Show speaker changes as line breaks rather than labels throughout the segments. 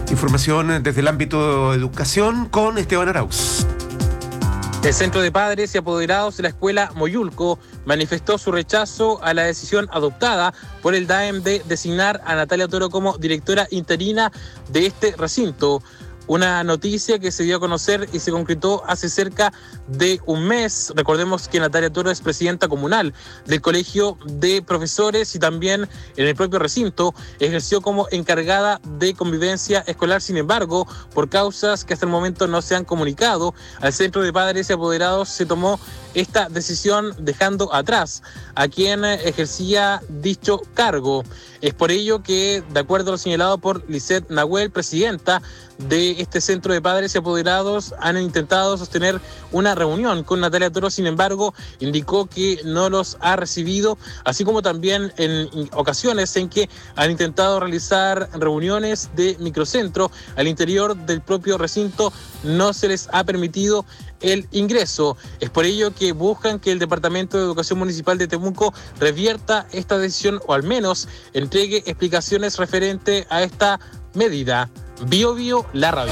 Información desde el ámbito de educación con Esteban Arauz.
El Centro de Padres y Apoderados de la Escuela Moyulco manifestó su rechazo a la decisión adoptada por el DAEM de designar a Natalia Toro como directora interina de este recinto. Una noticia que se dio a conocer y se concretó hace cerca de un mes. Recordemos que Natalia Toro es presidenta comunal del Colegio de Profesores y también en el propio recinto ejerció como encargada de convivencia escolar. Sin embargo, por causas que hasta el momento no se han comunicado, al Centro de Padres y Apoderados se tomó esta decisión dejando atrás a quien ejercía dicho cargo. Es por ello que, de acuerdo a lo señalado por Lisette Nahuel, presidenta de este Centro de Padres y Apoderados, han intentado sostener una reunión con Natalia Toro. Sin embargo, indicó que no los ha recibido, así como también en ocasiones en que han intentado realizar reuniones de microcentro al interior del propio recinto, no se les ha permitido el ingreso. Es por ello que buscan que el Departamento de Educación Municipal de Temuco revierta esta decisión o al menos entregue explicaciones referente a esta medida. Bio Bio, la radio.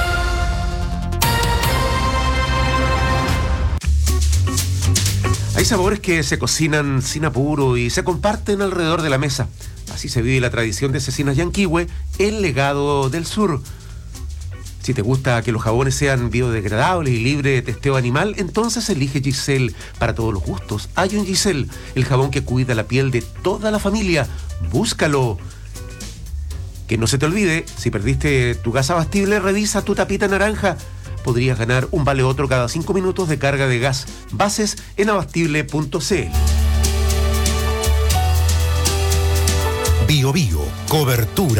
Hay sabores que se cocinan sin apuro y se comparten alrededor de la mesa. Así se vive la tradición de Cecinas Yanquihue, el legado del sur. Si te gusta que los jabones sean biodegradables y libres de testeo animal, entonces elige Giselle. Para todos los gustos, hay un Giselle, el jabón que cuida la piel de toda la familia. Búscalo. Que no se te olvide, si perdiste tu gas abastible, revisa tu tapita naranja. Podrías ganar un vale otro cada 5 minutos de carga de gas. Bases en abastible.cl.
Bio Bio, cobertura.